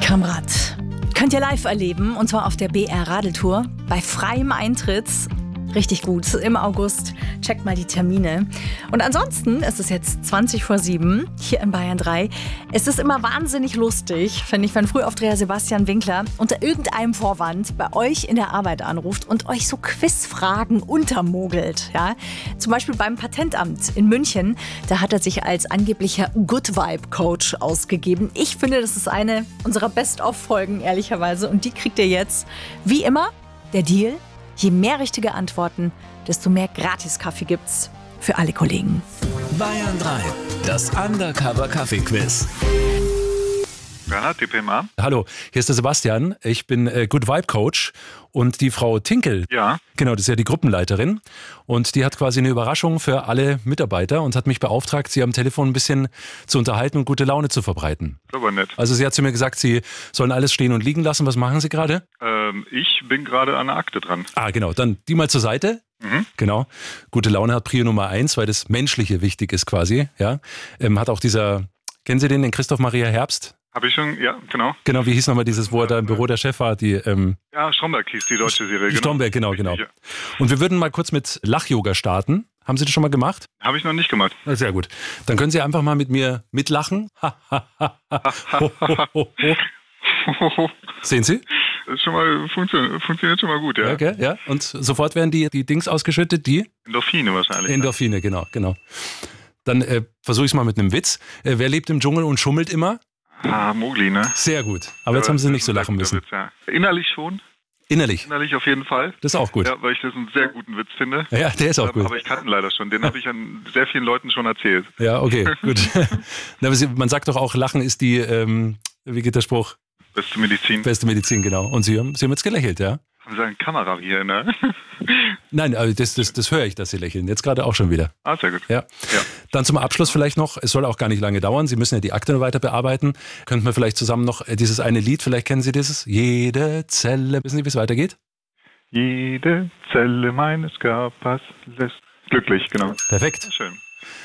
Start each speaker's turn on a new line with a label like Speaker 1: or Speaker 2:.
Speaker 1: Tramrad könnt ihr live erleben, und zwar auf der BR Radeltour bei freiem Eintritt. Richtig gut, im August. Checkt mal die Termine. Und ansonsten ist es jetzt 7:20 hier in Bayern 3. Es ist immer wahnsinnig lustig, finde ich, wenn Frühaufdreher Sebastian Winkler unter irgendeinem Vorwand bei euch in der Arbeit anruft und euch so Quizfragen untermogelt. Ja? Zum Beispiel beim Patentamt in München. Da hat er sich als angeblicher Good Vibe Coach ausgegeben. Ich finde, das ist eine unserer Best-of-Folgen, ehrlicherweise. Und die kriegt ihr jetzt. Wie immer, der Deal: je mehr richtige Antworten, desto mehr Gratis-Kaffee gibt's für alle Kollegen.
Speaker 2: Bayern 3, das Undercover-Kaffee-Quiz.
Speaker 3: Bernhard, DPMA.
Speaker 4: Hallo, hier ist der Sebastian. Ich bin Good Vibe Coach und die Frau Tinkel,
Speaker 3: Ja.
Speaker 4: genau, das ist ja die Gruppenleiterin, und die hat quasi eine Überraschung für alle Mitarbeiter und hat mich beauftragt, sie am Telefon ein bisschen zu unterhalten und gute Laune zu verbreiten.
Speaker 3: Das ist aber nett.
Speaker 4: Also sie hat zu mir gesagt, sie sollen alles stehen und liegen lassen. Was machen Sie gerade?
Speaker 3: Ich bin gerade an der Akte dran.
Speaker 4: Ah, genau, dann die mal zur Seite. Genau. Gute Laune hat Prio Nummer 1, weil das Menschliche wichtig ist quasi. Ja. Hat auch dieser, kennen Sie den Christoph Maria Herbst?
Speaker 3: Habe ich schon, ja, genau.
Speaker 4: Genau, wie hieß nochmal dieses, wo er da im Büro der Chef war?
Speaker 3: Ja, Stromberg hieß die deutsche Serie.
Speaker 4: Stromberg, genau.
Speaker 3: Ja.
Speaker 4: Und wir würden mal kurz mit Lach-Yoga starten. Haben Sie das schon mal gemacht?
Speaker 3: Habe ich noch nicht gemacht.
Speaker 4: Na, sehr gut. Dann können Sie einfach mal mit mir mitlachen. Sehen Sie?
Speaker 3: Das ist schon mal, funktioniert schon mal gut, ja.
Speaker 4: Okay, ja. Und sofort werden die Dings ausgeschüttet, die
Speaker 3: Endorphine wahrscheinlich.
Speaker 4: Endorphine, genau. Dann versuche ich es mal mit einem Witz. Wer lebt im Dschungel und schummelt immer?
Speaker 3: Mowgli, ne?
Speaker 4: Sehr gut. Aber jetzt haben Sie nicht so lachen müssen.
Speaker 3: Witz, ja. Innerlich schon.
Speaker 4: Innerlich.
Speaker 3: Innerlich auf jeden Fall.
Speaker 4: Das ist auch gut.
Speaker 3: Ja, weil ich das einen sehr guten Witz finde.
Speaker 4: Ja, der ist auch gut.
Speaker 3: Aber ich kannte ihn leider schon. Den habe ich an sehr vielen Leuten schon erzählt.
Speaker 4: Ja, okay, gut. Na, aber man sagt doch auch, Lachen ist die, wie geht der Spruch?
Speaker 3: Beste Medizin.
Speaker 4: Beste Medizin, genau. Und Sie haben jetzt gelächelt, ja?
Speaker 3: Haben Sie eine Kamera hier, ne?
Speaker 4: Nein, aber das höre ich, dass Sie lächeln. Jetzt gerade auch schon wieder.
Speaker 3: Ah, sehr gut.
Speaker 4: Ja. Dann zum Abschluss vielleicht noch, es soll auch gar nicht lange dauern, Sie müssen ja die Akte weiter bearbeiten. Könnten wir vielleicht zusammen noch dieses eine Lied, vielleicht kennen Sie dieses? Jede Zelle, wissen Sie, wie es weitergeht?
Speaker 3: Jede Zelle meines Körpers lässt glücklich, genau.
Speaker 4: Perfekt.
Speaker 3: Schön.